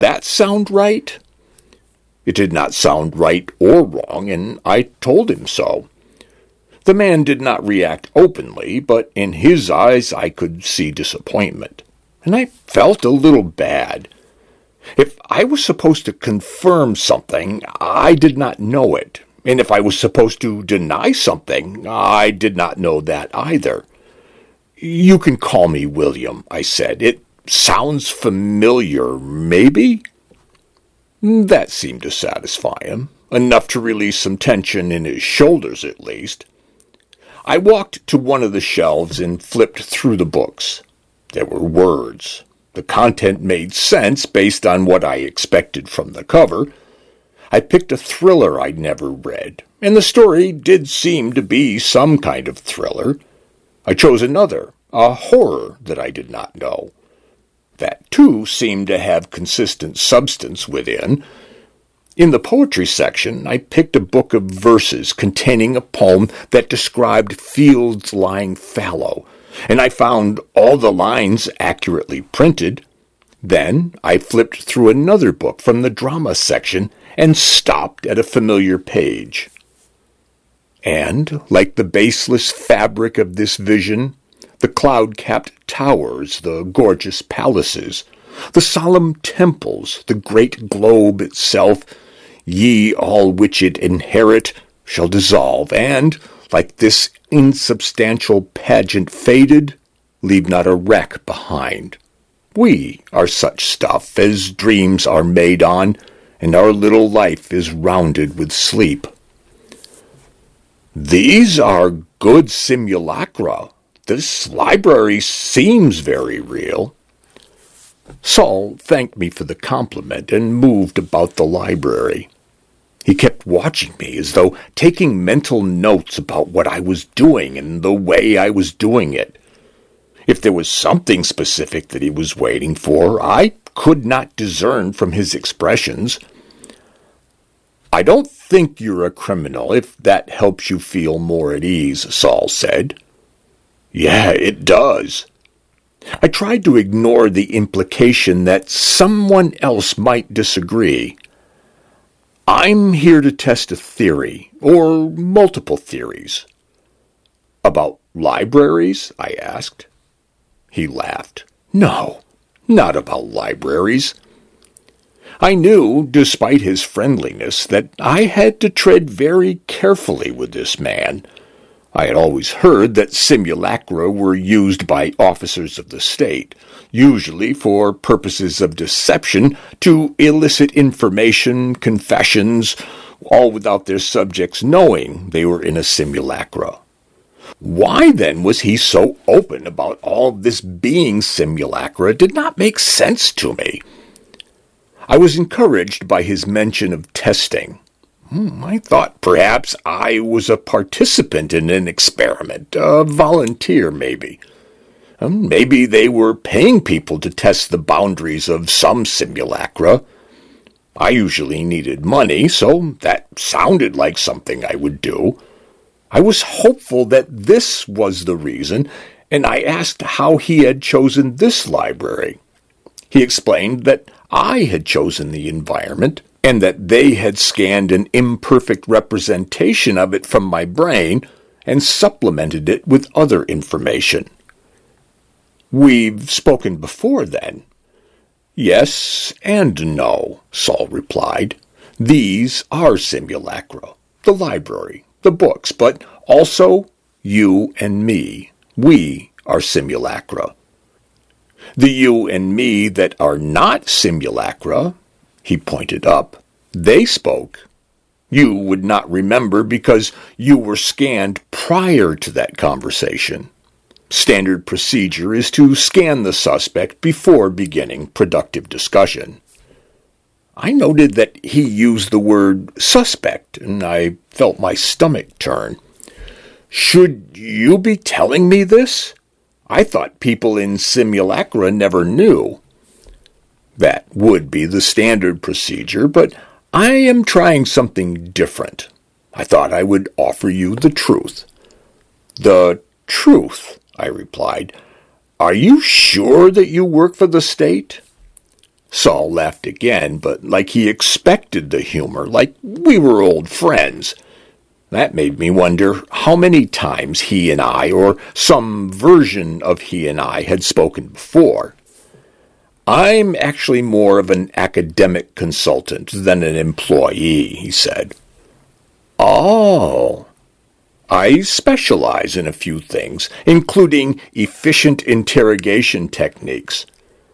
that sound right?" It did not sound right or wrong, and I told him so. The man did not react openly, but in his eyes I could see disappointment, and I felt a little bad. If I was supposed to confirm something, I did not know it, and if I was supposed to deny something, I did not know that either. "You can call me William," I said. "It sounds familiar, maybe?" That seemed to satisfy him, enough to release some tension in his shoulders at least. I walked to one of the shelves and flipped through the books. There were words. The content made sense based on what I expected from the cover. I picked a thriller I'd never read, and the story did seem to be some kind of thriller. I chose another, a horror that I did not know. That, too, seemed to have consistent substance within. In the poetry section, I picked a book of verses containing a poem that described fields lying fallow, and I found all the lines accurately printed. Then I flipped through another book from the drama section and stopped at a familiar page. And, like the baseless fabric of this vision, the cloud-capped towers, the gorgeous palaces, the solemn temples, the great globe itself, ye all which it inherit, shall dissolve, and, like this insubstantial pageant faded, leave not a wreck behind. We are such stuff as dreams are made on, and our little life is rounded with sleep. These are good simulacra. This library seems very real. Saul thanked me for the compliment and moved about the library. He kept watching me as though taking mental notes about what I was doing and the way I was doing it. If there was something specific that he was waiting for, I could not discern from his expressions. "I don't think you're a criminal, if that helps you feel more at ease," Saul said. "Yeah, it does." I tried to ignore the implication that someone else might disagree. "I'm here to test a theory, or multiple theories." "About libraries?" I asked. He laughed. "No, not about libraries." I knew, despite his friendliness, that I had to tread very carefully with this man. I had always heard that simulacra were used by officers of the state, usually for purposes of deception, to elicit information, confessions, all without their subjects knowing they were in a simulacra. Why, then, was he so open about all this being simulacra did not make sense to me. I was encouraged by his mention of testing. I thought perhaps I was a participant in an experiment, a volunteer maybe. Maybe they were paying people to test the boundaries of some simulacra. I usually needed money, so that sounded like something I would do. I was hopeful that this was the reason, and I asked how he had chosen this library. He explained that I had chosen the environment, and that they had scanned an imperfect representation of it from my brain and supplemented it with other information. "We've spoken before, then?" "Yes and no," Saul replied. "These are simulacra, the library, the books, but also you and me. We are simulacra. The you and me that are not simulacra," he pointed up, "they spoke. You would not remember because you were scanned prior to that conversation. Standard procedure is to scan the suspect before beginning productive discussion." I noted that he used the word suspect, and I felt my stomach turn. "Should you be telling me this? I thought people in simulacra never knew." "That would be the standard procedure, but I am trying something different. I thought I would offer you the truth." "The truth?" I replied. "Are you sure that you work for the state?" Saul laughed again, but like he expected the humor, like we were old friends. That made me wonder how many times he and I, or some version of he and I, had spoken before. I'm actually more of an academic consultant than an employee, he said. Oh. I specialize in a few things, including efficient interrogation techniques.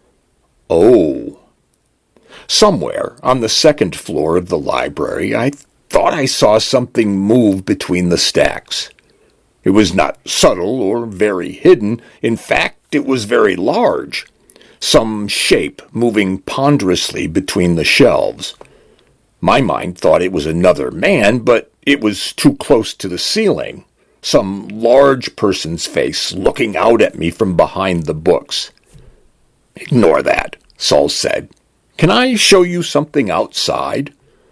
Oh. Somewhere on the second floor of the library, I thought I saw something move between the stacks. It was not subtle or very hidden. In fact, it was very large. Some shape moving ponderously between the shelves. My mind thought it was another man, but it was too close to the ceiling. Some large person's face looking out at me from behind the books. Ignore that, Saul said. Can I show you something outside?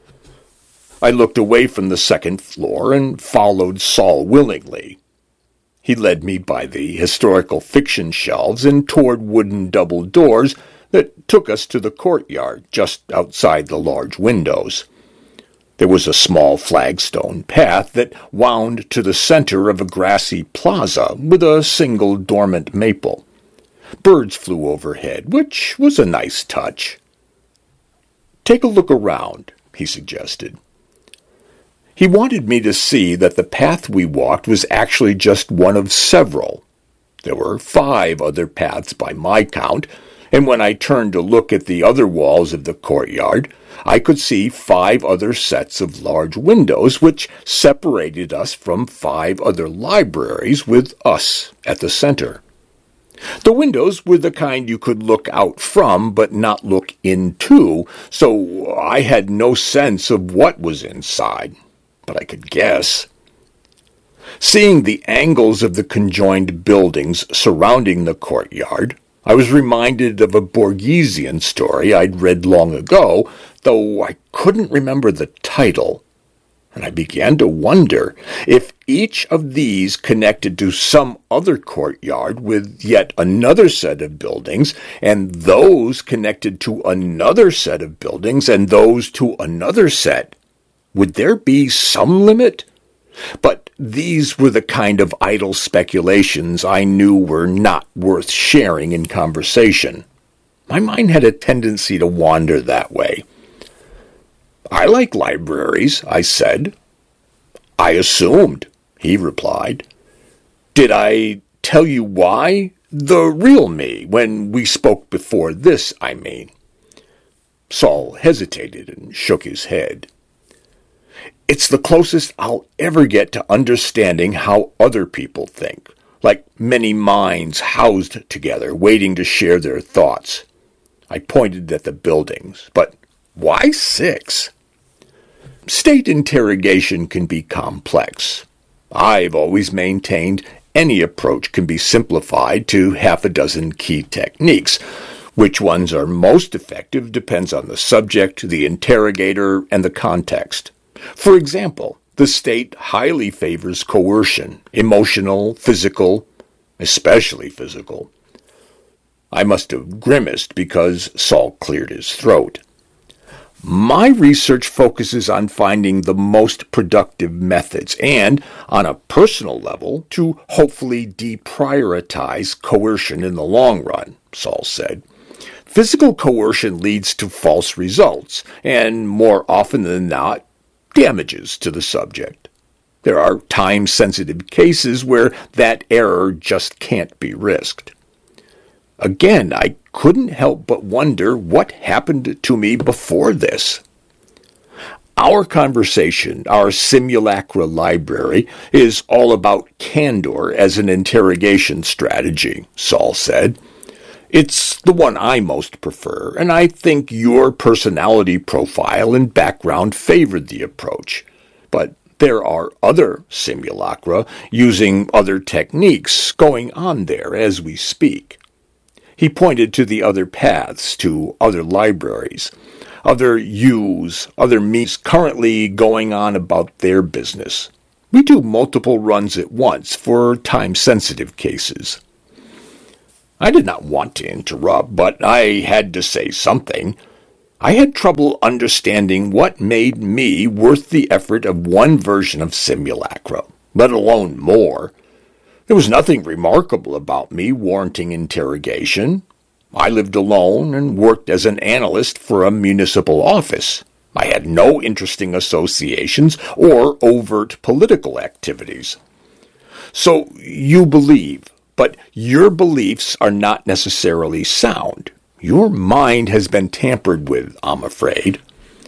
I looked away from the second floor and followed Saul willingly. He led me by the historical fiction shelves and toward wooden double doors that took us to the courtyard just outside the large windows. There was a small flagstone path that wound to the center of a grassy plaza with a single dormant maple. Birds flew overhead, which was a nice touch. Take a look around, he suggested. He wanted me to see that the path we walked was actually just one of several. There were 5 other paths by my count, and when I turned to look at the other walls of the courtyard, I could see 5 other sets of large windows which separated us from 5 other libraries with us at the center. The windows were the kind you could look out from but not look into, so I had no sense of what was inside. But I could guess. Seeing the angles of the conjoined buildings surrounding the courtyard, I was reminded of a Borgesian story I'd read long ago, though I couldn't remember the title, and I began to wonder if each of these connected to some other courtyard with yet another set of buildings, and those connected to another set of buildings, and those to another set. Would there be some limit? But these were the kind of idle speculations I knew were not worth sharing in conversation. My mind had a tendency to wander that way. I like libraries, I said. I assumed, he replied. Did I tell you why? The real me, when we spoke before this, I mean. Saul hesitated and shook his head. It's the closest I'll ever get to understanding how other people think, like many minds housed together, waiting to share their thoughts. I pointed at the buildings, but why 6? State interrogation can be complex. I've always maintained any approach can be simplified to 6 key techniques. Which ones are most effective depends on the subject, the interrogator, and the context. For example, the state highly favors coercion, emotional, physical, especially physical. I must have grimaced because Saul cleared his throat. My research focuses on finding the most productive methods and, on a personal level, to hopefully deprioritize coercion in the long run, Saul said. Physical coercion leads to false results, and more often than not, damages to the subject. There are time-sensitive cases where that error just can't be risked. Again, I couldn't help but wonder what happened to me before this. Our conversation, our simulacra library, is all about candor as an interrogation strategy, Saul said. It's the one I most prefer, and I think your personality profile and background favored the approach. But there are other simulacra using other techniques going on there as we speak. He pointed to the other paths, to other libraries, other yous, other me's currently going on about their business. We do multiple runs at once for time-sensitive cases. I did not want to interrupt, but I had to say something. I had trouble understanding what made me worth the effort of one version of simulacra, let alone more. There was nothing remarkable about me warranting interrogation. I lived alone and worked as an analyst for a municipal office. I had no interesting associations or overt political activities. So you believe, but your beliefs are not necessarily sound. Your mind has been tampered with, I'm afraid.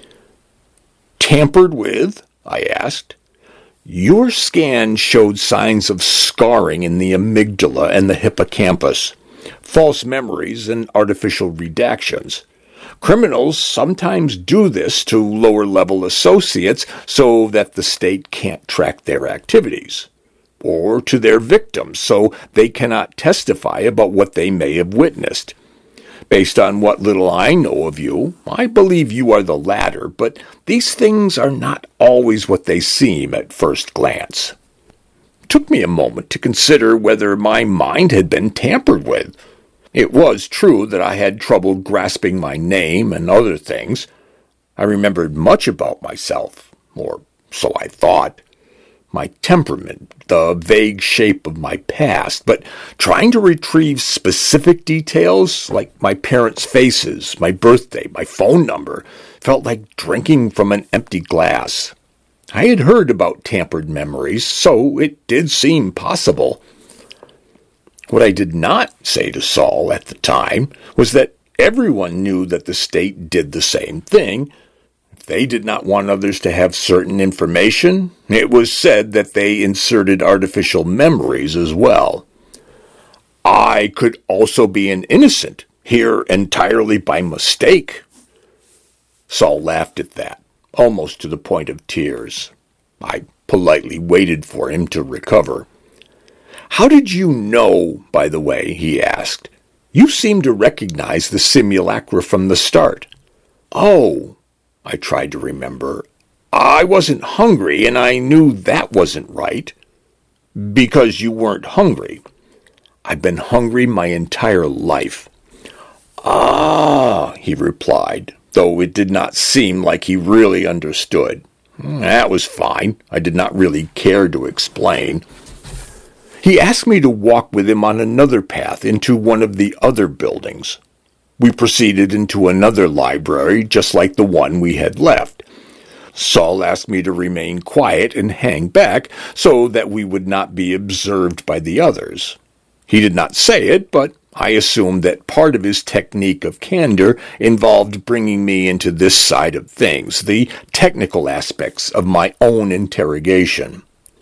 Tampered with? I asked. Your scan showed signs of scarring in the amygdala and the hippocampus, false memories and artificial redactions. Criminals sometimes do this to lower-level associates so that the state can't track their activities, or to their victims so they cannot testify about what they may have witnessed. Based on what little I know of you, I believe you are the latter, but these things are not always what they seem at first glance. It took me a moment to consider whether my mind had been tampered with. It was true that I had trouble grasping my name and other things. I remembered much about myself, or so I thought. My temperament, the vague shape of my past, but trying to retrieve specific details, like my parents' faces, my birthday, my phone number, felt like drinking from an empty glass. I had heard about tampered memories, so it did seem possible. What I did not say to Saul at the time was that everyone knew that the state did the same thing. If they did not want others to have certain information, it was said that they inserted artificial memories as well. I could also be an innocent, here entirely by mistake. Saul laughed at that, almost to the point of tears. I politely waited for him to recover. "How did you know, by the way?" he asked. "You seem to recognize the simulacra from the start." "Oh," I tried to remember. "I wasn't hungry, and I knew that wasn't right." "Because you weren't hungry." "I've been hungry my entire life." "Ah," he replied, though it did not seem like he really understood. That was fine. I did not really care to explain. He asked me to walk with him on another path into one of the other buildings. We proceeded into another library, just like the one we had left. Saul asked me to remain quiet and hang back so that we would not be observed by the others. He did not say it, but I assumed that part of his technique of candor involved bringing me into this side of things, the technical aspects of my own interrogation.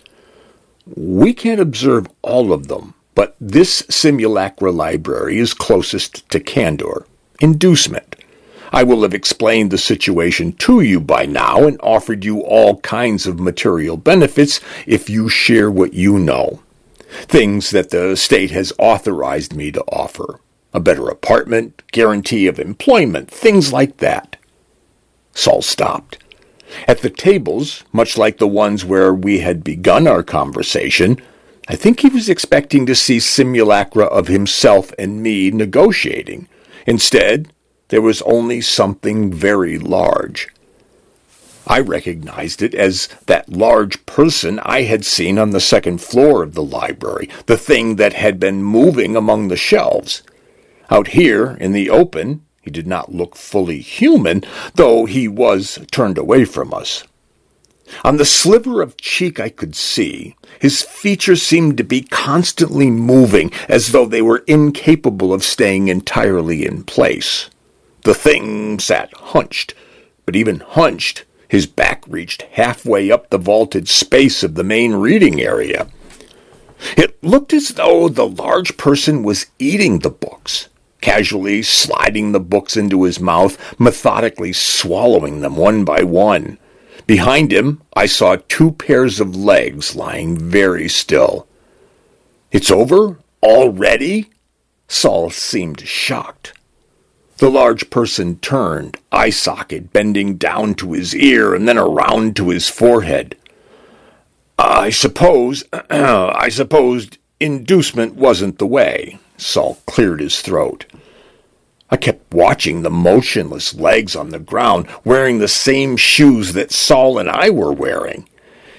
We can't observe all of them, but this simulacra library is closest to candor, inducement. I will have explained the situation to you by now and offered you all kinds of material benefits if you share what you know. Things that the state has authorized me to offer. A better apartment, guarantee of employment, things like that. Saul stopped. At the tables, much like the ones where we had begun our conversation, I think he was expecting to see simulacra of himself and me negotiating. Instead, there was only something very large. I recognized it as that large person I had seen on the second floor of the library, the thing that had been moving among the shelves. Out here, in the open, he did not look fully human, though he was turned away from us. On the sliver of cheek I could see, his features seemed to be constantly moving, as though they were incapable of staying entirely in place. The thing sat hunched, but even hunched, his back reached halfway up the vaulted space of the main reading area. It looked as though the large person was eating the books, casually sliding the books into his mouth, methodically swallowing them one by one. Behind him, I saw 2 pairs of legs lying very still. "It's over? Already?" Saul seemed shocked. The large person turned, eye socket bending down to his ear and then around to his forehead. I supposed inducement wasn't the way," Saul cleared his throat. I kept watching the motionless legs on the ground, wearing the same shoes that Saul and I were wearing.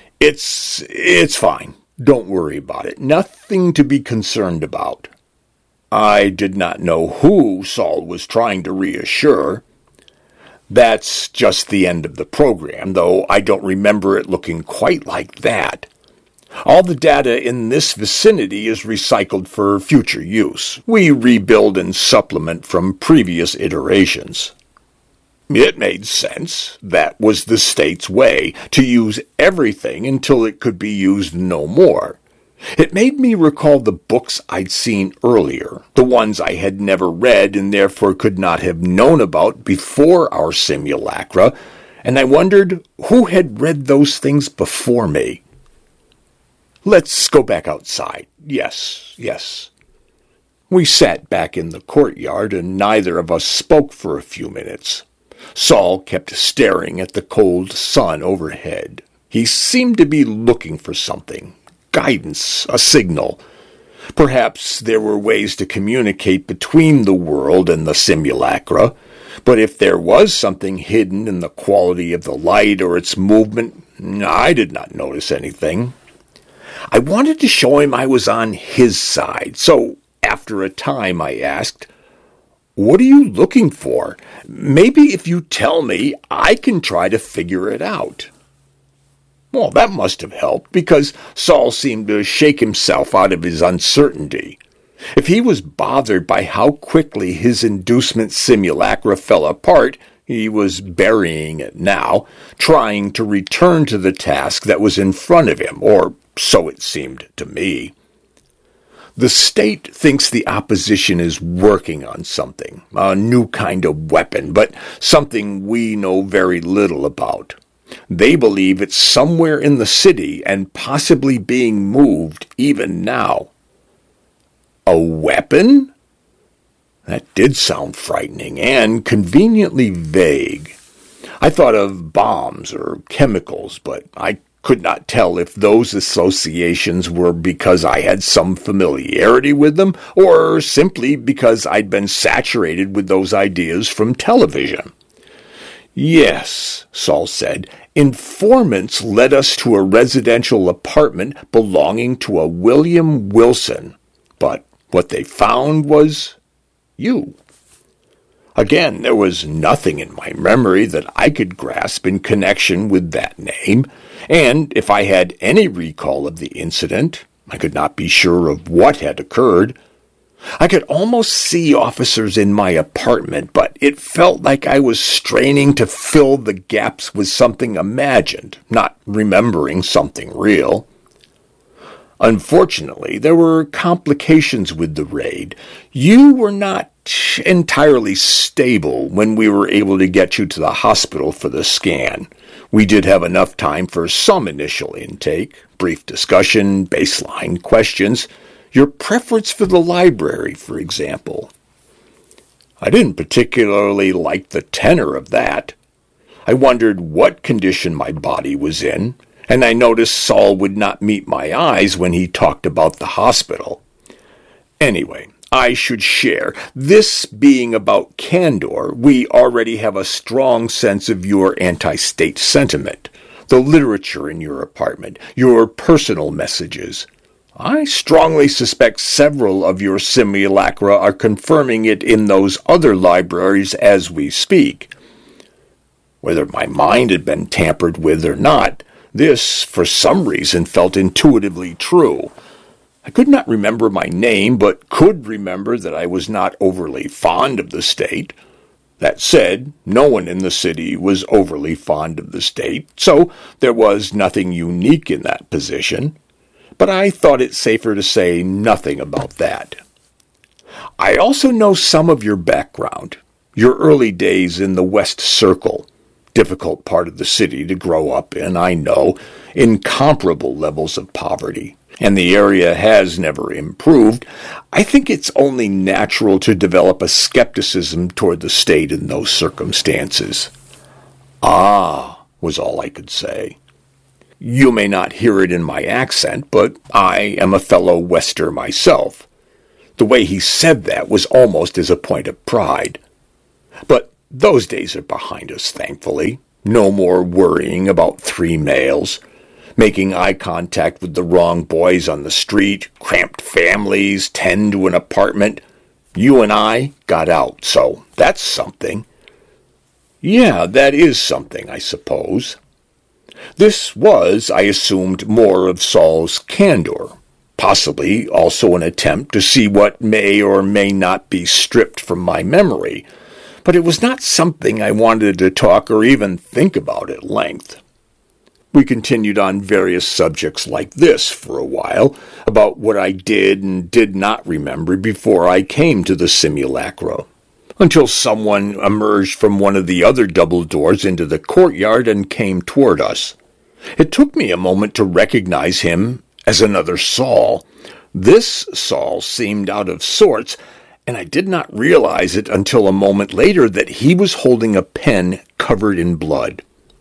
It's fine. Don't worry about it. Nothing to be concerned about. I did not know who Saul was trying to reassure. That's just the end of the program, though I don't remember it looking quite like that. All the data in this vicinity is recycled for future use. We rebuild and supplement from previous iterations. It made sense. That was the state's way, to use everything until it could be used no more. It made me recall the books I'd seen earlier, the ones I had never read and therefore could not have known about before our simulacra, and I wondered who had read those things before me. Let's go back outside. Yes. We sat back in the courtyard, and neither of us spoke for a few minutes. Saul kept staring at the cold sun overhead. He seemed to be looking for something. Guidance, a signal. Perhaps there were ways to communicate between the world and the simulacra, but if there was something hidden in the quality of the light or its movement, I did not notice anything. I wanted to show him I was on his side, so after a time I asked, "What are you looking for? Maybe if you tell me, I can try to figure it out." Well, that must have helped, because Saul seemed to shake himself out of his uncertainty. If he was bothered by how quickly his inducement simulacra fell apart, he was burying it now, trying to return to the task that was in front of him, or so it seemed to me. The state thinks the opposition is working on something, a new kind of weapon, but something we know very little about. They believe it's somewhere in the city and possibly being moved even now. A weapon? That did sound frightening and conveniently vague. I thought of bombs or chemicals, but I could not tell if those associations were because I had some familiarity with them or simply because I'd been saturated with those ideas from television. "Yes," Saul said, "informants led us to a residential apartment belonging to a William Wilson, but what they found was you." Again, there was nothing in my memory that I could grasp in connection with that name, and if I had any recall of the incident, I could not be sure of what had occurred. I could almost see officers in my apartment, but it felt like I was straining to fill the gaps with something imagined, not remembering something real. Unfortunately, there were complications with the raid. You were not entirely stable when we were able to get you to the hospital for the scan. We did have enough time for some initial intake, brief discussion, baseline questions. Your preference for the library, for example. I didn't particularly like the tenor of that. I wondered what condition my body was in, and I noticed Saul would not meet my eyes when he talked about the hospital. Anyway, I should share. This being about candor, we already have a strong sense of your anti-state sentiment, the literature in your apartment, your personal messages. I strongly suspect several of your simulacra are confirming it in those other libraries as we speak. Whether my mind had been tampered with or not, this, for some reason, felt intuitively true. I could not remember my name, but could remember that I was not overly fond of the state. That said, no one in the city was overly fond of the state, so there was nothing unique in that position. But I thought it safer to say nothing about that. I also know some of your background, your early days in the West Circle, difficult part of the city to grow up in, I know, incomparable levels of poverty, and the area has never improved. I think it's only natural to develop a skepticism toward the state in those circumstances. "Ah," was all I could say. You may not hear it in my accent, but I am a fellow Wester myself. The way he said that was almost as a point of pride. But those days are behind us, thankfully. No more worrying about 3 males, making eye contact with the wrong boys on the street, cramped families, 10 to an apartment. You and I got out, so that's something. Yeah, that is something, I suppose. This was, I assumed, more of Saul's candor, possibly also an attempt to see what may or may not be stripped from my memory, but it was not something I wanted to talk or even think about at length. We continued on various subjects like this for a while, about what I did and did not remember before I came to the simulacra, until someone emerged from one of the other double doors into the courtyard and came toward us. It took me a moment to recognize him as another Saul. This Saul seemed out of sorts, and I did not realize it until a moment later that he was holding a pen covered in blood.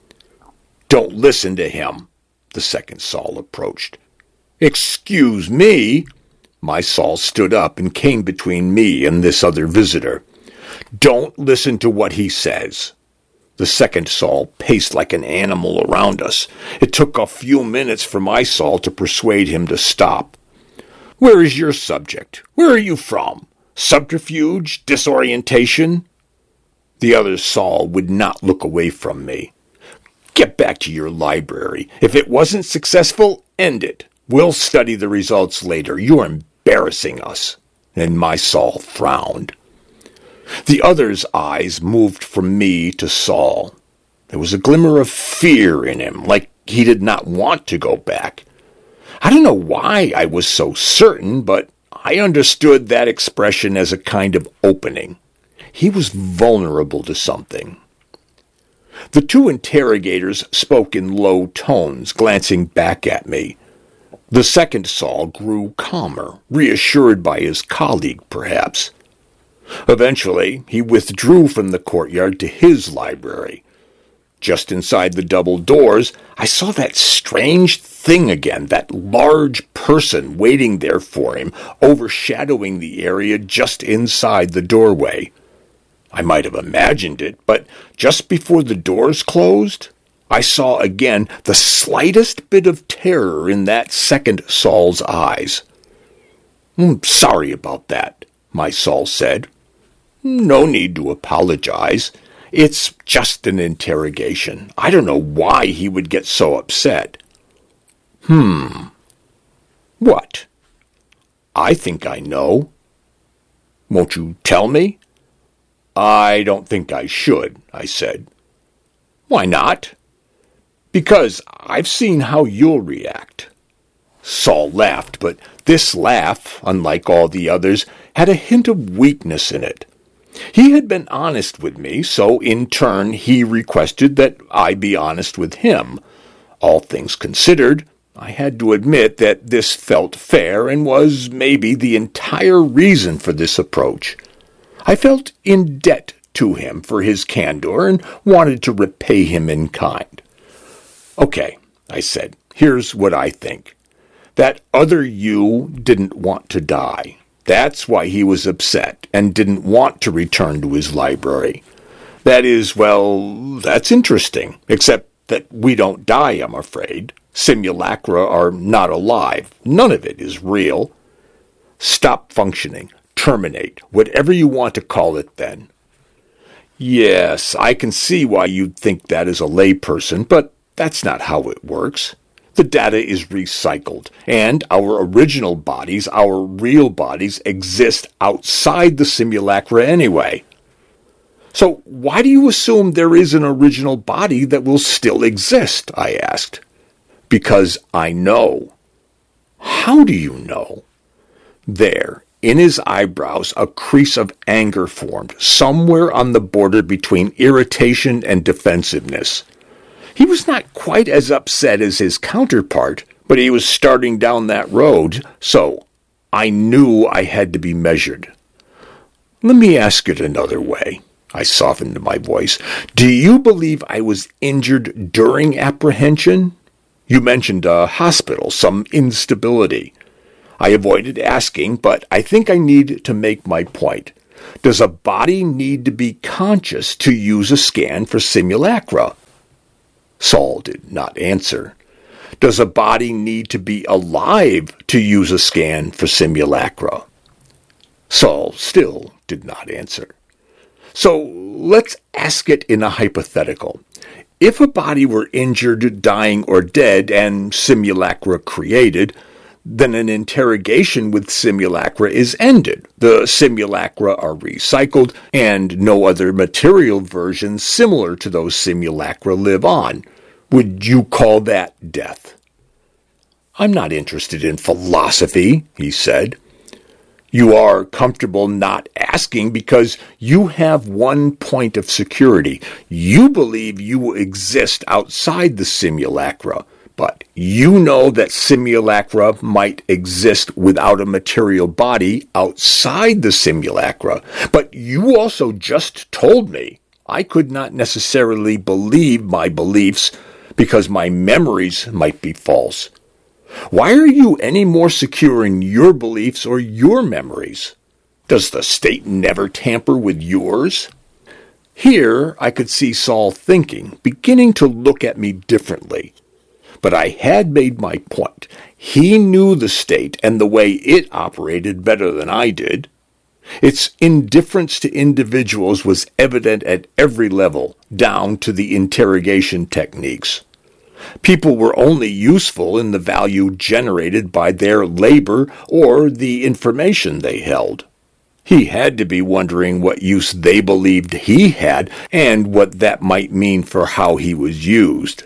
"Don't listen to him," the second Saul approached. "Excuse me." My Saul stood up and came between me and this other visitor. "Don't listen to what he says." The second Saul paced like an animal around us. It took a few minutes for my Saul to persuade him to stop. "Where is your subject? Where are you from? Subterfuge? Disorientation?" The other Saul would not look away from me. "Get back to your library. If it wasn't successful, end it. We'll study the results later. You're embarrassing us." And my Saul frowned. The other's eyes moved from me to Saul. There was a glimmer of fear in him, like he did not want to go back. I don't know why I was so certain, but I understood that expression as a kind of opening. He was vulnerable to something. The 2 interrogators spoke in low tones, glancing back at me. The second Saul grew calmer, reassured by his colleague, perhaps. Eventually, he withdrew from the courtyard to his library. Just inside the double doors, I saw that strange thing again, that large person waiting there for him, overshadowing the area just inside the doorway. I might have imagined it, but just before the doors closed, I saw again the slightest bit of terror in that second Saul's eyes. "Sorry about that," my Saul said. "No need to apologize. It's just an interrogation. I don't know why he would get so upset." What? I think I know." "Won't you tell me?" "I don't think I should," I said. "Why not?" "Because I've seen how you'll react." Saul laughed, but this laugh, unlike all the others, had a hint of weakness in it. He had been honest with me, so in turn he requested that I be honest with him. All things considered, I had to admit that this felt fair and was maybe the entire reason for this approach. I felt in debt to him for his candor and wanted to repay him in kind. "Okay," I said, "here's what I think. That other you didn't want to die. That's why he was upset and didn't want to return to his library. That is, well, that's interesting, except that we don't die, I'm afraid. Simulacra are not alive. None of it is real. Stop functioning. Terminate. Whatever you want to call it then." "Yes, I can see why you'd think that as a layperson, but that's not how it works. The data is recycled, and our original bodies, our real bodies, exist outside the simulacra anyway." "So why do you assume there is an original body that will still exist?" I asked. "Because I know." "How do you know?" There, in his eyebrows, a crease of anger formed, somewhere on the border between irritation and defensiveness. He was not quite as upset as his counterpart, but he was starting down that road, so I knew I had to be measured. "Let me ask it another way." I softened my voice. "Do you believe I was injured during apprehension? You mentioned a hospital, some instability. I avoided asking, but I think I need to make my point. Does a body need to be conscious to use a scan for simulacra? Saul did not answer. Does a body need to be alive to use a scan for simulacra? Saul still did not answer. So let's ask it in a hypothetical. If a body were injured, dying, or dead, and simulacra created, then an interrogation with simulacra is ended. The simulacra are recycled, and no other material versions similar to those simulacra live on. Would you call that death? I'm not interested in philosophy, he said. You are comfortable not asking because you have one point of security. You believe you exist outside the simulacra, but you know that simulacra might exist without a material body outside the simulacra. But you also just told me I could not necessarily believe my beliefs because my memories might be false. Why are you any more secure in your beliefs or your memories? Does the state never tamper with yours? Here I could see Saul thinking, beginning to look at me differently. But I had made my point. He knew the state and the way it operated better than I did. Its indifference to individuals was evident at every level, down to the interrogation techniques. People were only useful in the value generated by their labor or the information they held. He had to be wondering what use they believed he had and what that might mean for how he was used.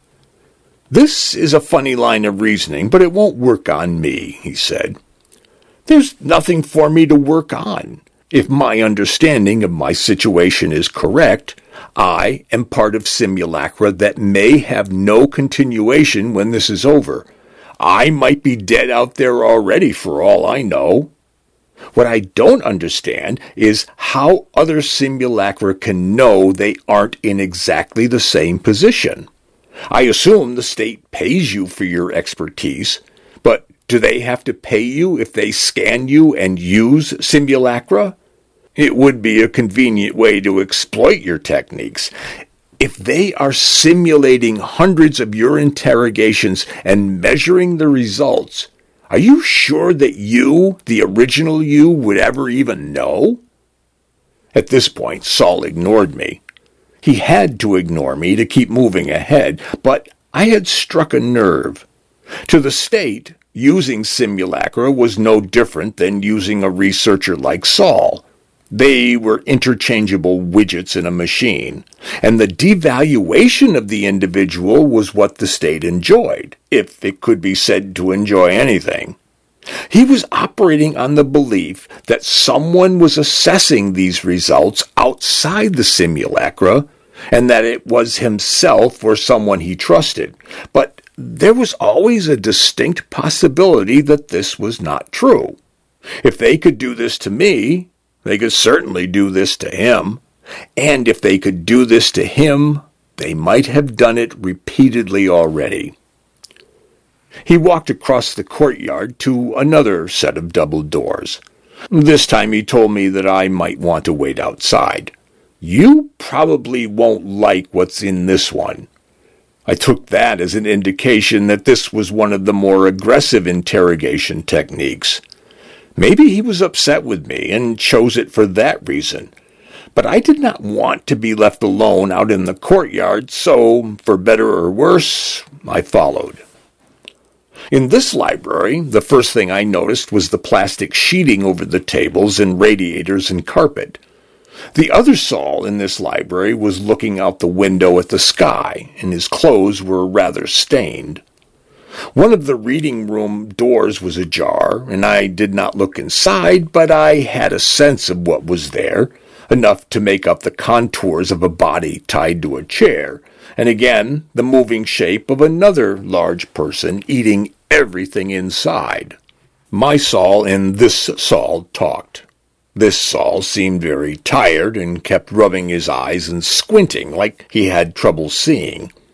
This is a funny line of reasoning, but it won't work on me, he said. There's nothing for me to work on. If my understanding of my situation is correct, I am part of simulacra that may have no continuation when this is over. I might be dead out there already for all I know. What I don't understand is how other simulacra can know they aren't in exactly the same position. I assume the state pays you for your expertise, but do they have to pay you if they scan you and use simulacra? It would be a convenient way to exploit your techniques. If they are simulating hundreds of your interrogations and measuring the results, are you sure that you, the original you, would ever even know? At this point, Saul ignored me. He had to ignore me to keep moving ahead, but I had struck a nerve. To the state, using simulacra was no different than using a researcher like Saul. They were interchangeable widgets in a machine, and the devaluation of the individual was what the state enjoyed, if it could be said to enjoy anything. He was operating on the belief that someone was assessing these results outside the simulacra, and that it was himself or someone he trusted. But there was always a distinct possibility that this was not true. If they could do this to me, they could certainly do this to him. And if they could do this to him, they might have done it repeatedly already. He walked across the courtyard to another set of double doors. This time he told me that I might want to wait outside. You probably won't like what's in this one. I took that as an indication that this was one of the more aggressive interrogation techniques. Maybe he was upset with me and chose it for that reason. But I did not want to be left alone out in the courtyard, so, for better or worse, I followed. In this library, the first thing I noticed was the plastic sheeting over the tables and radiators and carpet. The other Saul in this library was looking out the window at the sky, and his clothes were rather stained. One of the reading room doors was ajar, and I did not look inside, but I had a sense of what was there, enough to make up the contours of a body tied to a chair, and again the moving shape of another large person eating everything inside. My Saul and this Saul talked. This Saul seemed very tired and kept rubbing his eyes and squinting like he had trouble seeing.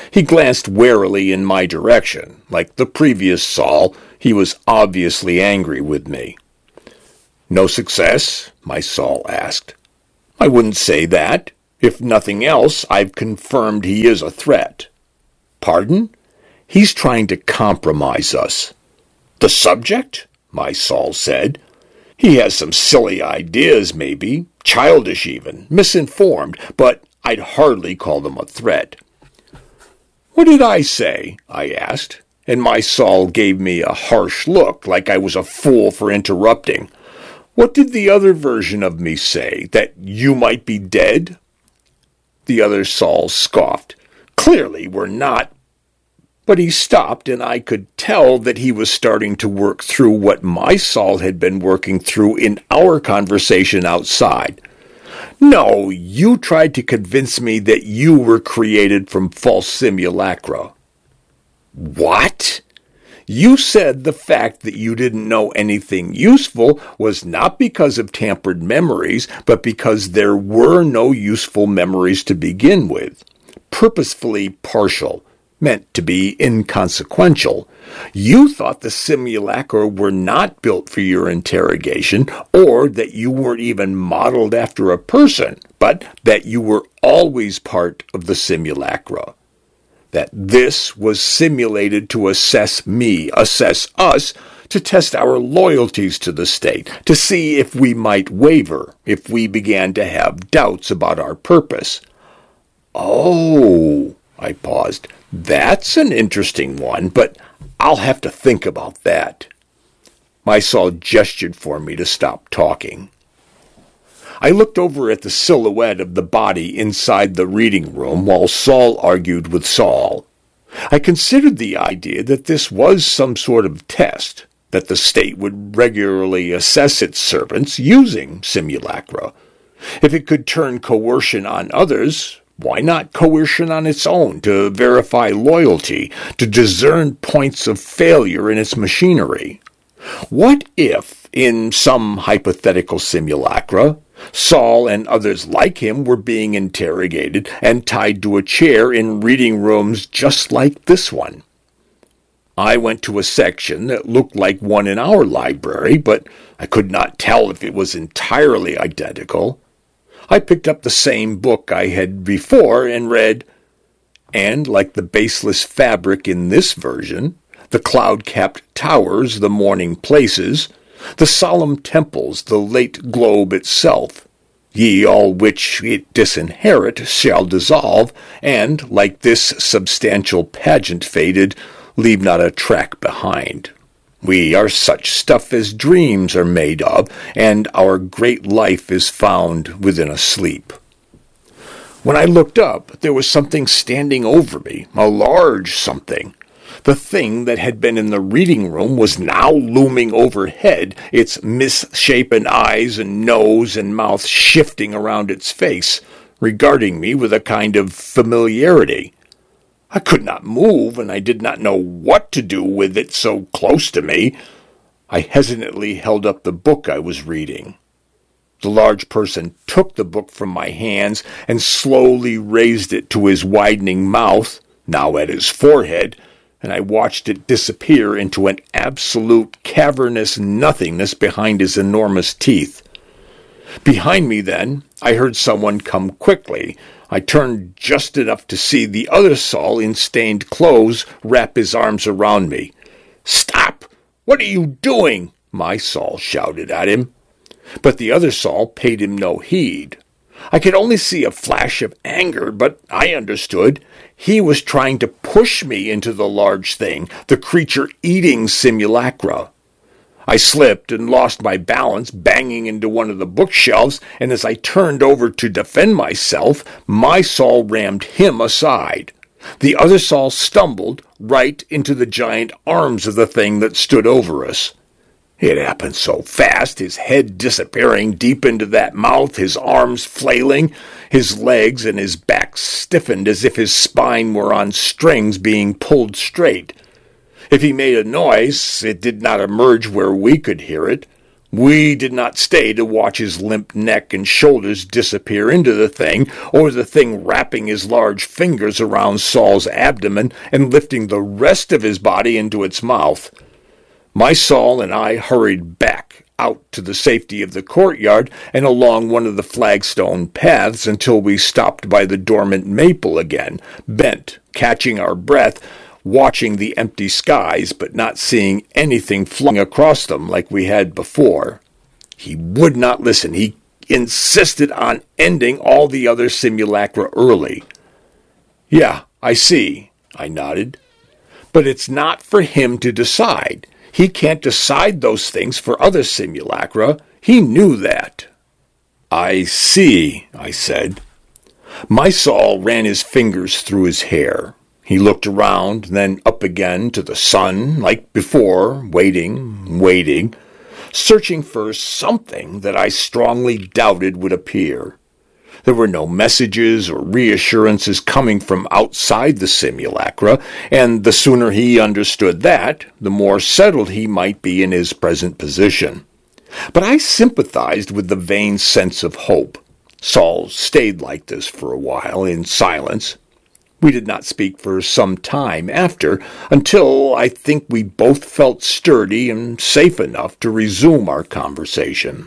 He glanced warily in my direction. Like the previous Saul, he was obviously angry with me. "No success?" my Saul asked. "I wouldn't say that. If nothing else, I've confirmed he is a threat." "Pardon?" "He's trying to compromise us." "The subject?" my Saul said. "He has some silly ideas, maybe, childish even, misinformed, but I'd hardly call them a threat." "What did I say?" I asked, and my Saul gave me a harsh look, like I was a fool for interrupting. "What did the other version of me say? That you might be dead?" The other Saul scoffed. "Clearly we're not—" But he stopped, and I could tell that he was starting to work through what my Saul had been working through in our conversation outside. "No, you tried to convince me that you were created from false simulacra." "What?" "You said the fact that you didn't know anything useful was not because of tampered memories, but because there were no useful memories to begin with. Purposefully partial, meant to be inconsequential. You thought the simulacra were not built for your interrogation, or that you weren't even modeled after a person, but that you were always part of the simulacra. That this was simulated to assess me, assess us, to test our loyalties to the state, to see if we might waver, if we began to have doubts about our purpose." "Oh," I paused, "that's an interesting one, but I'll have to think about that." My Saul gestured for me to stop talking. I looked over at the silhouette of the body inside the reading room while Saul argued with Saul. I considered the idea that this was some sort of test, that the state would regularly assess its servants using simulacra. If it could turn coercion on others, why not coercion on its own, to verify loyalty, to discern points of failure in its machinery? What if, in some hypothetical simulacra, Saul and others like him were being interrogated and tied to a chair in reading rooms just like this one? I went to a section that looked like one in our library, but I could not tell if it was entirely identical. I picked up the same book I had before and read, "And like the baseless fabric in this version, the cloud-capped towers, the morning places, the solemn temples, the late globe itself, ye all which it disinherit shall dissolve, and, like this substantial pageant faded, leave not a track behind. We are such stuff as dreams are made of, and our great life is found within a sleep." When I looked up, there was something standing over me, a large something. The thing that had been in the reading room was now looming overhead, its misshapen eyes and nose and mouth shifting around its face, regarding me with a kind of familiarity. I could not move, and I did not know what to do with it so close to me. I hesitantly held up the book I was reading. The large person took the book from my hands and slowly raised it to his widening mouth, now at his forehead, and I watched it disappear into an absolute cavernous nothingness behind his enormous teeth. Behind me, then, I heard someone come quickly. I turned just enough to see the other Saul in stained clothes wrap his arms around me. "Stop! What are you doing?" my Saul shouted at him. But the other Saul paid him no heed. I could only see a flash of anger, but I understood. He was trying to push me into the large thing, the creature-eating simulacra. I slipped and lost my balance, banging into one of the bookshelves, and as I turned over to defend myself, my Saul rammed him aside. The other Saul stumbled right into the giant arms of the thing that stood over us. It happened so fast, his head disappearing deep into that mouth, his arms flailing, his legs and his back stiffened as if his spine were on strings being pulled straight. If he made a noise, it did not emerge where we could hear it. We did not stay to watch his limp neck and shoulders disappear into the thing, or the thing wrapping his large fingers around Saul's abdomen and lifting the rest of his body into its mouth. My Saul and I hurried back out to the safety of the courtyard and along one of the flagstone paths until we stopped by the dormant maple again, bent, catching our breath, watching the empty skies but not seeing anything flying across them like we had before. He would not listen. He insisted on ending all the other simulacra early. "Yeah, I see," I nodded. "But it's not for him to decide. He can't decide those things for other simulacra. He knew that." "I see," I said. My Saul ran his fingers through his hair. He looked around, then up again to the sun, like before, waiting, searching for something that I strongly doubted would appear. There were no messages or reassurances coming from outside the simulacra, and the sooner he understood that, the more settled he might be in his present position. But I sympathized with the vain sense of hope. Saul stayed like this for a while, in silence. We did not speak for some time after, until I think we both felt sturdy and safe enough to resume our conversation.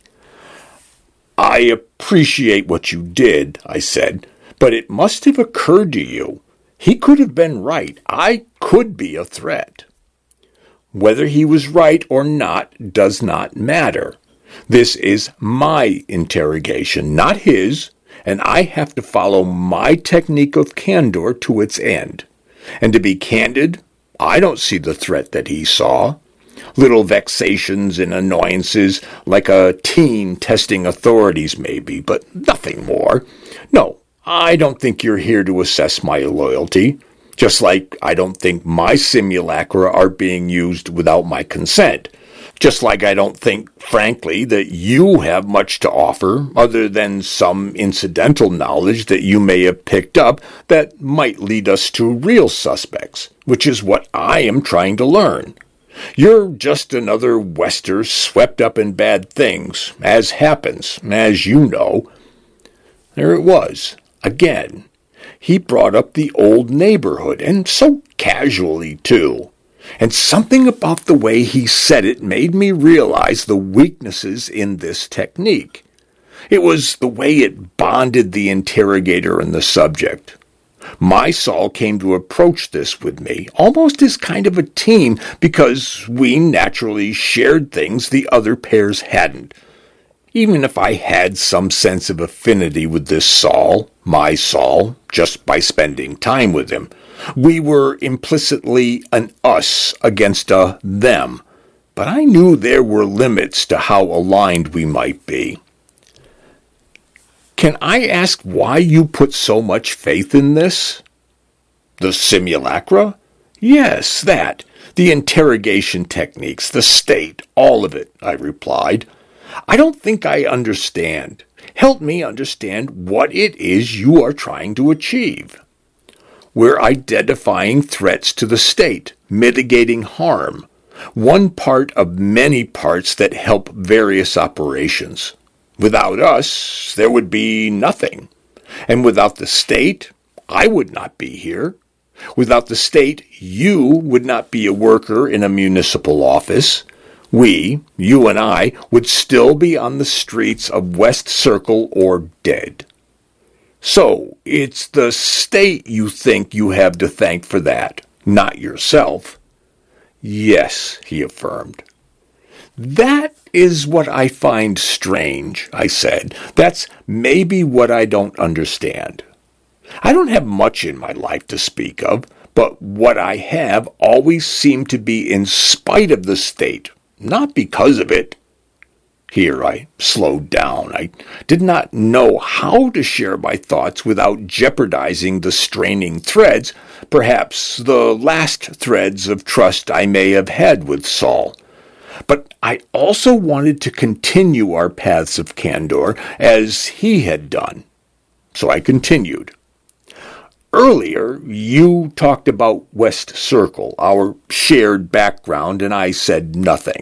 "I appreciate what you did," I said, "but it must have occurred to you. He could have been right. I could be a threat." "Whether he was right or not does not matter. This is my interrogation, not his, and I have to follow my technique of candor to its end. And to be candid, I don't see the threat that he saw. Little vexations and annoyances, like a teen testing authorities maybe, but nothing more. No, I don't think you're here to assess my loyalty, just like I don't think my simulacra are being used without my consent. Just like I don't think, frankly, that you have much to offer other than some incidental knowledge that you may have picked up that might lead us to real suspects, which is what I am trying to learn. You're just another Wester swept up in bad things, as happens, as you know." There it was, again. He brought up the old neighborhood, and so casually, too. And something about the way he said it made me realize the weaknesses in this technique. It was the way it bonded the interrogator and the subject. My Saul came to approach this with me, almost as kind of a team, because we naturally shared things the other pairs hadn't. Even if I had some sense of affinity with this Saul, my Saul, just by spending time with him, we were implicitly an us against a them, but I knew there were limits to how aligned we might be. "Can I ask why you put so much faith in this?" "The simulacra?" "Yes, that. The interrogation techniques, the state, all of it," I replied. "I don't think I understand. Help me understand what it is you are trying to achieve." "We're identifying threats to the state, mitigating harm, one part of many parts that help various operations. Without us, there would be nothing. And without the state, I would not be here. Without the state, you would not be a worker in a municipal office. We, you and I, would still be on the streets of West Circle or dead. So, it's the state you think you have to thank for that, not yourself." "Yes," he affirmed. "That is what I find strange," I said. "That's maybe what I don't understand. I don't have much in my life to speak of, but what I have always seemed to be in spite of the state, not because of it." Here I slowed down. I did not know how to share my thoughts without jeopardizing the straining threads, perhaps the last threads of trust I may have had with Saul. But I also wanted to continue our paths of candor as he had done. So I continued. "Earlier, you talked about West Circle, our shared background, and I said nothing.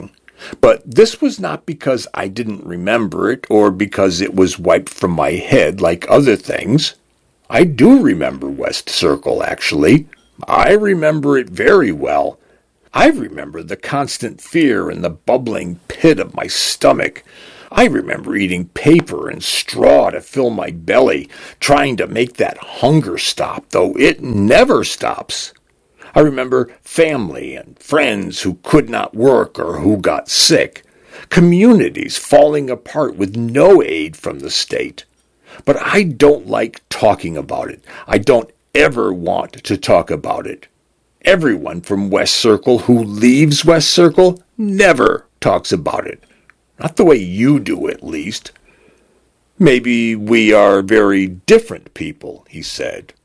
But this was not because I didn't remember it or because it was wiped from my head like other things. I do remember West Circle, actually. I remember it very well. I remember the constant fear in the bubbling pit of my stomach. I remember eating paper and straw to fill my belly, trying to make that hunger stop, though it never stops. I remember family and friends who could not work or who got sick, communities falling apart with no aid from the state. But I don't like talking about it. I don't ever want to talk about it. Everyone from West Circle who leaves West Circle never talks about it. Not the way you do, at least. Maybe we are very different people, he said.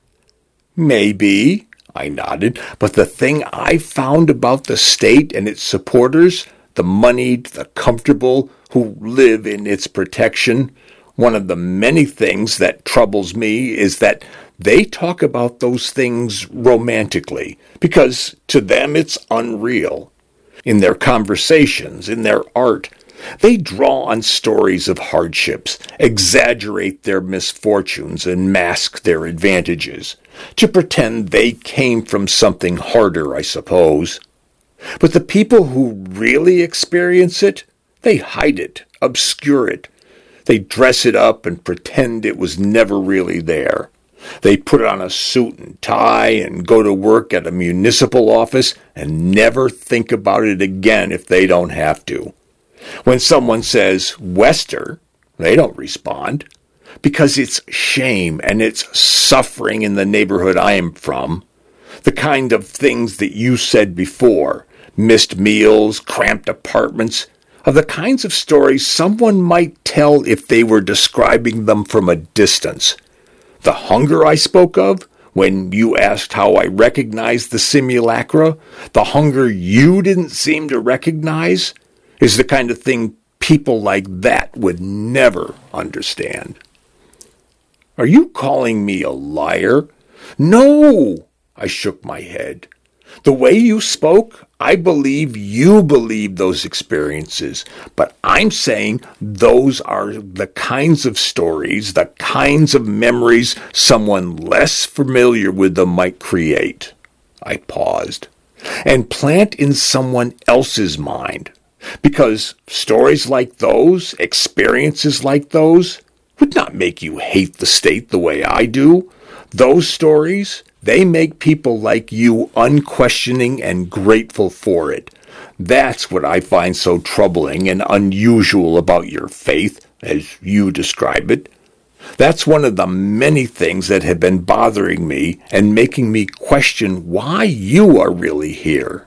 Maybe, I nodded, but the thing I found about the state and its supporters, the moneyed, the comfortable, who live in its protection, one of the many things that troubles me is that they talk about those things romantically, because to them it's unreal. In their conversations, in their art, they draw on stories of hardships, exaggerate their misfortunes, and mask their advantages, to pretend they came from something harder, I suppose. But the people who really experience it, they hide it, obscure it. They dress it up and pretend it was never really there. They put on a suit and tie and go to work at a municipal office and never think about it again if they don't have to. When someone says Wester, they don't respond, because it's shame and it's suffering in the neighborhood I am from. The kind of things that you said before, missed meals, cramped apartments, are the kinds of stories someone might tell if they were describing them from a distance. The hunger I spoke of, when you asked how I recognized the simulacra, the hunger you didn't seem to recognize, is the kind of thing people like that would never understand. Are you calling me a liar? No, I shook my head. The way you spoke, I believe you believe those experiences, but I'm saying those are the kinds of stories, the kinds of memories someone less familiar with them might create. I paused. And plant in someone else's mind. Because stories like those, experiences like those, would not make you hate the state the way I do. Those stories, they make people like you unquestioning and grateful for it. That's what I find so troubling and unusual about your faith, as you describe it. That's one of the many things that have been bothering me and making me question why you are really here.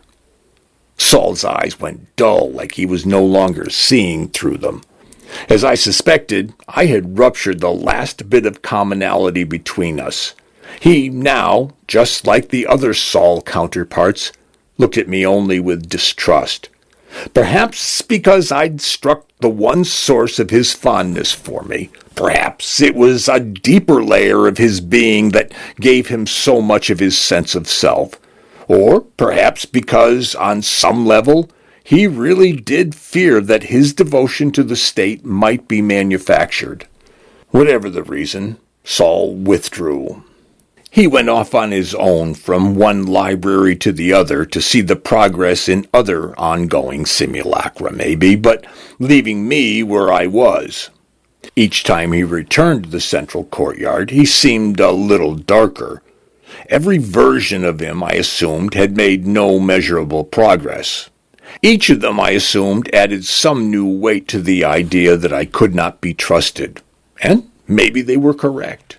Saul's eyes went dull, like he was no longer seeing through them. As I suspected, I had ruptured the last bit of commonality between us. He now, just like the other Saul counterparts, looked at me only with distrust. Perhaps because I'd struck the one source of his fondness for me. Perhaps it was a deeper layer of his being that gave him so much of his sense of self. Or perhaps because, on some level, he really did fear that his devotion to the state might be manufactured. Whatever the reason, Saul withdrew. He went off on his own from one library to the other to see the progress in other ongoing simulacra, maybe, but leaving me where I was. Each time he returned to the central courtyard, he seemed a little darker. Every version of him, I assumed, had made no measurable progress. Each of them, I assumed, added some new weight to the idea that I could not be trusted. And maybe they were correct.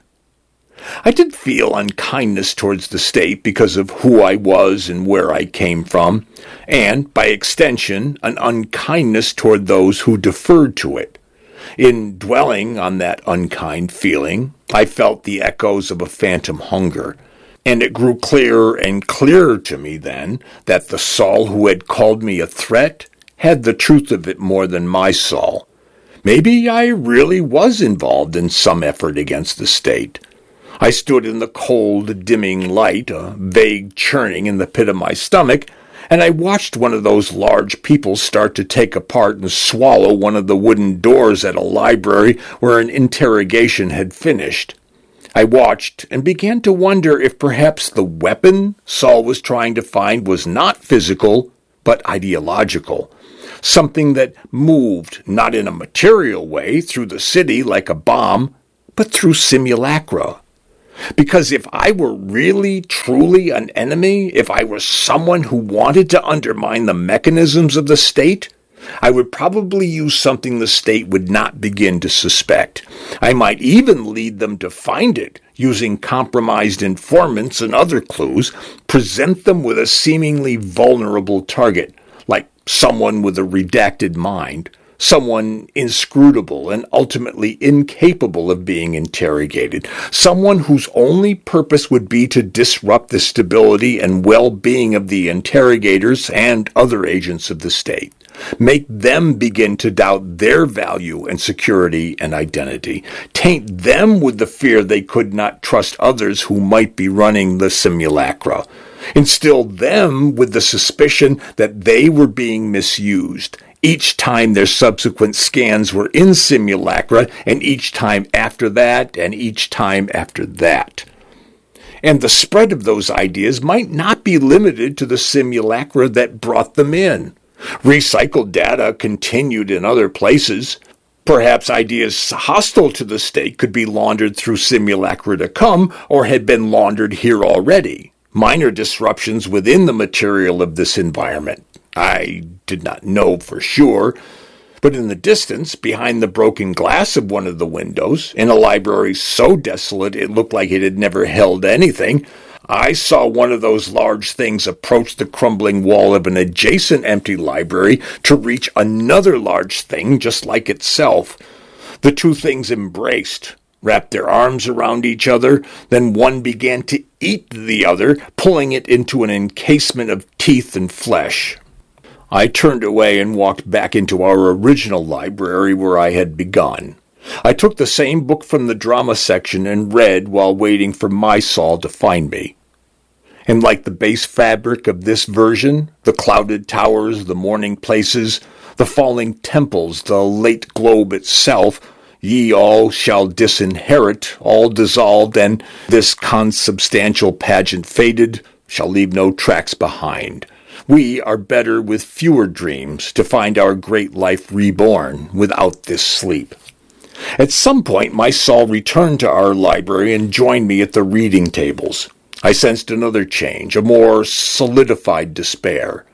I did feel unkindness towards the state because of who I was and where I came from, and, by extension, an unkindness toward those who deferred to it. In dwelling on that unkind feeling, I felt the echoes of a phantom hunger, and it grew clearer and clearer to me then that the Saul who had called me a threat had the truth of it more than my Saul. Maybe I really was involved in some effort against the state. I stood in the cold, dimming light, a vague churning in the pit of my stomach, and I watched one of those large people start to take apart and swallow one of the wooden doors at a library where an interrogation had finished. I watched and began to wonder if perhaps the weapon Saul was trying to find was not physical, but ideological. Something that moved not in a material way through the city like a bomb, but through simulacra. Because if I were really, truly an enemy, if I were someone who wanted to undermine the mechanisms of the state, I would probably use something the state would not begin to suspect. I might even lead them to find it, using compromised informants and other clues, present them with a seemingly vulnerable target, like someone with a redacted mind, someone inscrutable and ultimately incapable of being interrogated, someone whose only purpose would be to disrupt the stability and well-being of the interrogators and other agents of the state. Make them begin to doubt their value and security and identity. Taint them with the fear they could not trust others who might be running the simulacra. Instill them with the suspicion that they were being misused. Each time their subsequent scans were in simulacra, and each time after that, and each time after that. And the spread of those ideas might not be limited to the simulacra that brought them in. Recycled data continued in other places. Perhaps ideas hostile to the state could be laundered through simulacra to come, or had been laundered here already. Minor disruptions within the material of this environment. I did not know for sure, but in the distance, behind the broken glass of one of the windows, in a library so desolate it looked like it had never held anything, I saw one of those large things approach the crumbling wall of an adjacent empty library to reach another large thing just like itself. The two things embraced, wrapped their arms around each other, then one began to eat the other, pulling it into an encasement of teeth and flesh. I turned away and walked back into our original library where I had begun. I took the same book from the drama section and read while waiting for my Saul to find me. And like the base fabric of this version, the clouded towers, the morning places, the falling temples, the late globe itself, ye all shall disinherit, all dissolved, and this consubstantial pageant faded, shall leave no tracks behind. We are better with fewer dreams to find our great life reborn without this sleep. At some point, my Saul returned to our library and joined me at the reading tables. I sensed another change, a more solidified despair.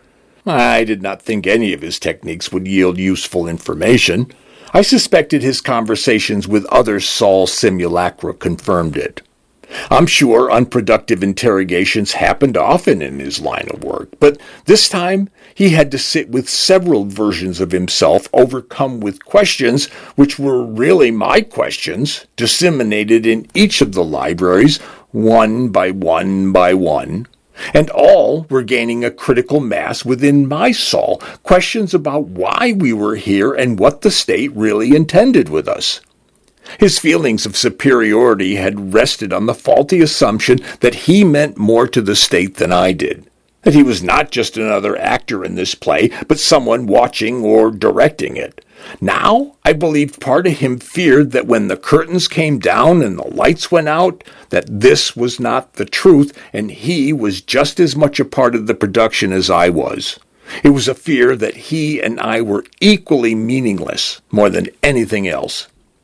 I did not think any of his techniques would yield useful information. I suspected his conversations with other Saul simulacra confirmed it. I'm sure unproductive interrogations happened often in his line of work, but this time he had to sit with several versions of himself overcome with questions which were really my questions, disseminated in each of the libraries, one by one by one. And all were gaining a critical mass within my Saul, questions about why we were here and what the state really intended with us. His feelings of superiority had rested on the faulty assumption that he meant more to the state than I did, that he was not just another actor in this play, but someone watching or directing it. Now, I believed part of him feared that when the curtains came down and the lights went out, that this was not the truth, and he was just as much a part of the production as I was. It was a fear that he and I were equally meaningless, more than anything else.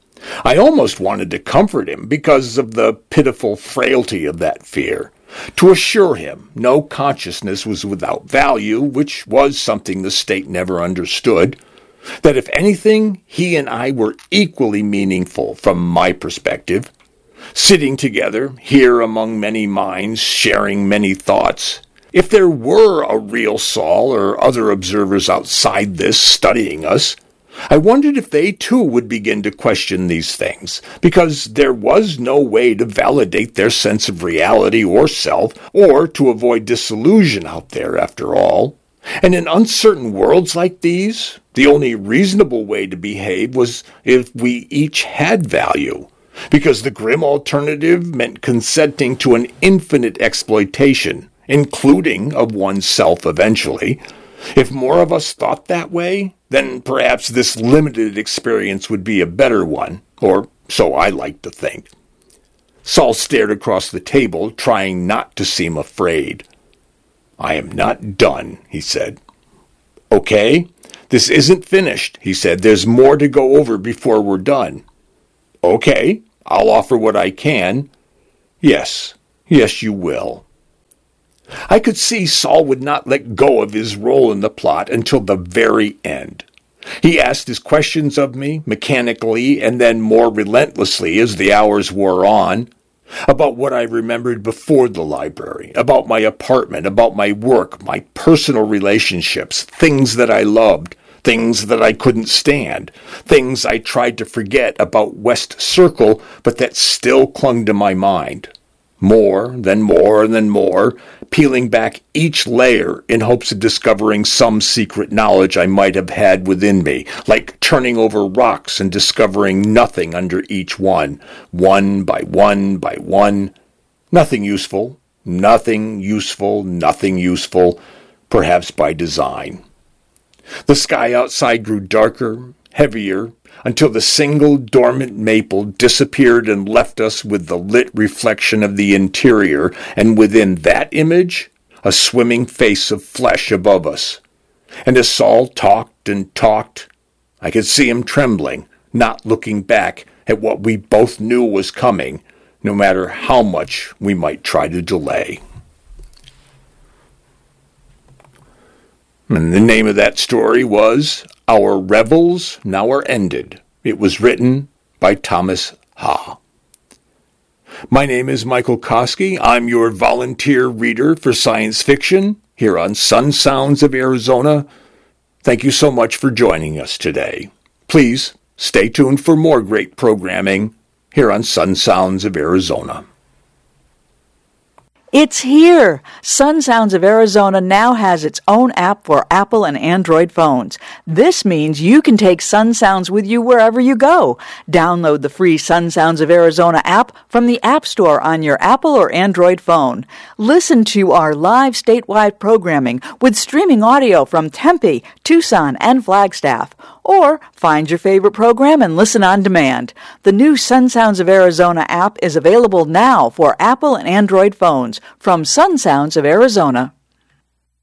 I almost wanted to comfort him because of the pitiful frailty of that fear, to assure him no consciousness was without value, which was something the state never understood, that if anything, he and I were equally meaningful from my perspective, sitting together here among many minds, sharing many thoughts. If there were a real Saul or other observers outside this studying us, I wondered if they too would begin to question these things, because there was no way to validate their sense of reality or self, or to avoid disillusion out there after all. And in uncertain worlds like these, the only reasonable way to behave was if we each had value, because the grim alternative meant consenting to an infinite exploitation including of oneself eventually. If more of us thought that way, then perhaps this limited experience would be a better one, or so I like to think. Saul stared across the table, trying not to seem afraid. "I am not done," he said. "Okay, this isn't finished," he said. "There's more to go over before we're done." "Okay, I'll offer what I can." Yes, you will." I could see Saul would not let go of his role in the plot until the very end. He asked his questions of me, mechanically and then more relentlessly as the hours wore on, about what I remembered before the library, about my apartment, about my work, my personal relationships, things that I loved, things that I couldn't stand, things I tried to forget about West Circle, but that still clung to my mind. More, then more, then more, peeling back each layer in hopes of discovering some secret knowledge I might have had within me, like turning over rocks and discovering nothing under each one by one by one. Nothing useful, perhaps by design. The sky outside grew darker, heavier, until the single dormant maple disappeared and left us with the lit reflection of the interior, and within that image, a swimming face of flesh above us. And as Saul talked and talked, I could see him trembling, not looking back at what we both knew was coming, no matter how much we might try to delay. And the name of that story was Our Revels Now Are Ended. It was written by Thomas Ha. My name is Michael Koski. I'm your volunteer reader for science fiction here on Sun Sounds of Arizona. Thank you so much for joining us today. Please stay tuned for more great programming here on Sun Sounds of Arizona. It's here! Sun Sounds of Arizona now has its own app for Apple and Android phones. This means you can take Sun Sounds with you wherever you go. Download the free Sun Sounds of Arizona app from the App Store on your Apple or Android phone. Listen to our live statewide programming with streaming audio from Tempe, Tucson, and Flagstaff. Or find your favorite program and listen on demand. The new Sun Sounds of Arizona app is available now for Apple and Android phones from Sun Sounds of Arizona.